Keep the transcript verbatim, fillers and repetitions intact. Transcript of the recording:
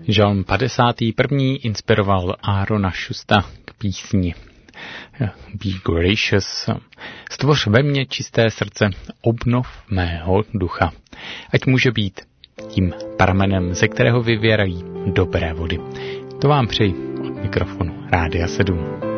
Žalm padesátý první inspiroval Aarona Schusta k písni Be gracious. Stvoř ve mně čisté srdce, obnov mého ducha. Ať může být tím pramenem, ze kterého vyvěrají dobré vody. To vám přeji od mikrofonu Rádia sedm.